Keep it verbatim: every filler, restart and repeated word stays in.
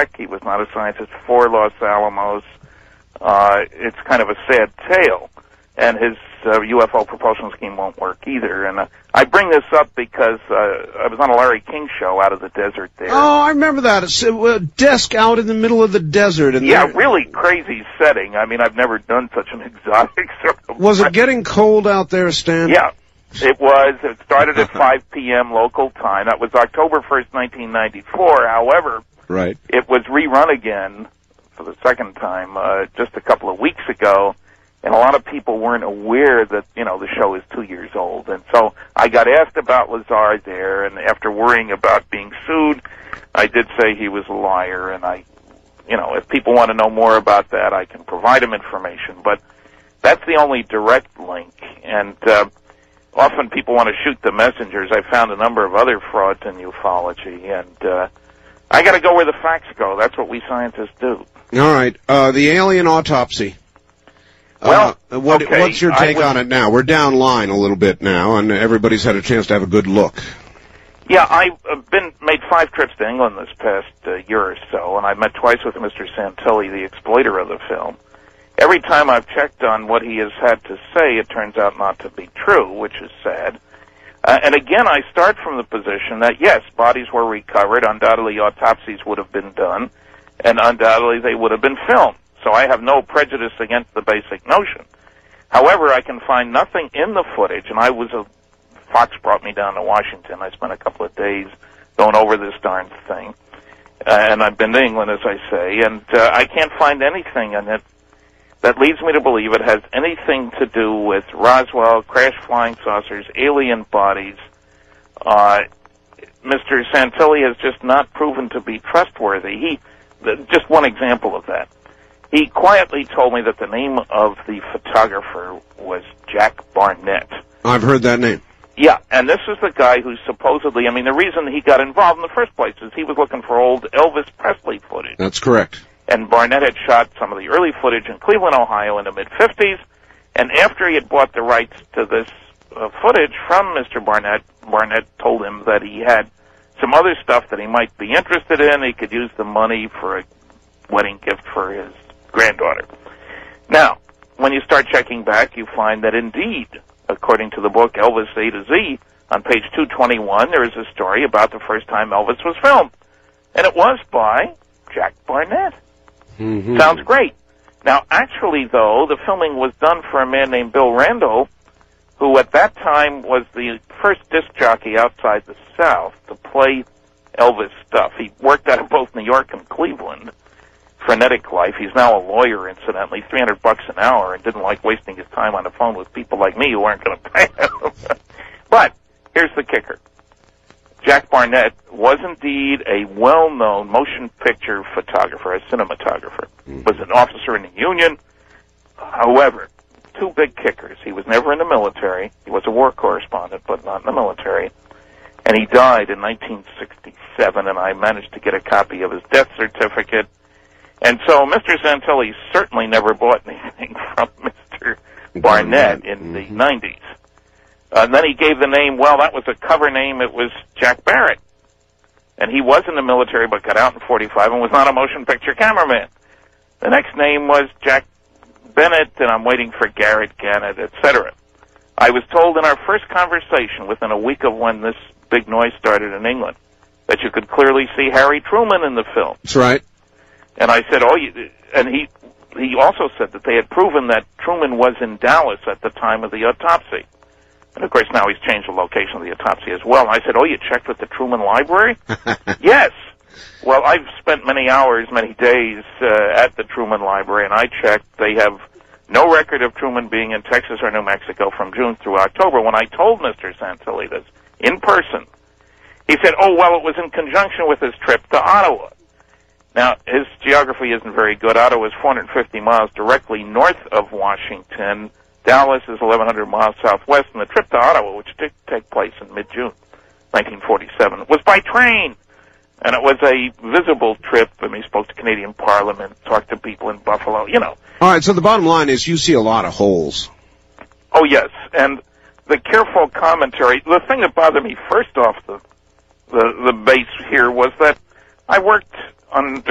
Iraq. He was not a scientist for Los Alamos. Uh, it's kind of a sad tale. And his uh, U F O propulsion scheme won't work either. And uh, I bring this up because uh, I was on a Larry King show out of the desert there. Oh, I remember that. It's a desk out in the middle of the desert. And yeah, there... really crazy setting. I mean, I've never done such an exotic sort of... Was it getting cold out there, Stan? Yeah, it was. It started at five p.m. local time. That was October first, nineteen ninety-four. However, right. It was rerun again for the second time uh, just a couple of weeks ago. And a lot of people weren't aware that, you know, the show is two years old. And so I got asked about Lazar there, and after worrying about being sued, I did say he was a liar. And I, you know, if people want to know more about that, I can provide them information. But that's the only direct link. And uh, often people want to shoot the messengers. I found a number of other frauds in ufology. And uh, I got to go where the facts go. That's what we scientists do. All right. Uh, the alien autopsy. Well, uh, what, okay, what's your take would, on it now? We're down line a little bit now, and everybody's had a chance to have a good look. Yeah, I've been made five trips to England this past uh, year or so, and I met twice with Mister Santilli, the exploiter of the film. Every time I've checked on what he has had to say, it turns out not to be true, which is sad. Uh, and again, I start from the position that, yes, bodies were recovered, undoubtedly autopsies would have been done, and undoubtedly they would have been filmed. So I have no prejudice against the basic notion. However, I can find nothing in the footage, and I was a, Fox brought me down to Washington. I spent a couple of days going over this darn thing. Uh, and I've been to England, as I say, and uh, I can't find anything in it that leads me to believe it has anything to do with Roswell, crash flying saucers, alien bodies. Uh, Mister Santilli has just not proven to be trustworthy. He, just one example of that. He quietly told me that the name of the photographer was Jack Barnett. I've heard that name. Yeah, and this is the guy who supposedly, I mean, the reason he got involved in the first place is he was looking for old Elvis Presley footage. That's correct. And Barnett had shot some of the early footage in Cleveland, Ohio in the mid-fifties, and after he had bought the rights to this uh, footage from Mister Barnett, Barnett told him that he had some other stuff that he might be interested in. He could use the money for a wedding gift for his granddaughter. Now, when you start checking back, you find that indeed, according to the book Elvis A to Z, on page two twenty-one, there is a story about the first time Elvis was filmed. And it was by Jack Barnett. Mm-hmm. Sounds great. Now, actually, though, the filming was done for a man named Bill Randall, who at that time was the first disc jockey outside the South to play Elvis stuff. He worked out of both New York and Cleveland. Frenetic life. He's now a lawyer, incidentally, three hundred bucks an hour, and didn't like wasting his time on the phone with people like me who aren't going to pay him. But here's the kicker. Jack Barnett was indeed a well-known motion picture photographer, a cinematographer. Mm-hmm. Was an officer in the Union. However, two big kickers. He was never in the military. He was a war correspondent, but not in the military. And he died in nineteen sixty-seven, and I managed to get a copy of his death certificate. And so Mister Santilli certainly never bought anything from Mister Barnett in mm-hmm. the nineties. Uh, and then he gave the name, well, that was a cover name, it was Jack Barrett. And he was in the military but got out in forty-five and was not a motion picture cameraman. The next name was Jack Bennett, and I'm waiting for Garrett Gannett, et cetera. I was told in our first conversation within a week of when this big noise started in England that you could clearly see Harry Truman in the film. That's right. And I said, oh, you, and he he also said that they had proven that Truman was in Dallas at the time of the autopsy. And, of course, now he's changed the location of the autopsy as well. And I said, oh, you checked with the Truman Library? Yes. Well, I've spent many hours, many days uh, at the Truman Library, and I checked. They have no record of Truman being in Texas or New Mexico from June through October. When I told Mister Santilli this in person, he said, oh, well, it was in conjunction with his trip to Ottawa. Now, his geography isn't very good. Ottawa is four hundred fifty miles directly north of Washington. Dallas is eleven hundred miles southwest, and the trip to Ottawa, which did take place in mid-June nineteen forty-seven, was by train. And it was a visible trip. I mean, he spoke to Canadian Parliament, talked to people in Buffalo, you know. All right, so the bottom line is you see a lot of holes. Oh, yes, and the careful commentary, the thing that bothered me first off the, the, the base here was that I worked under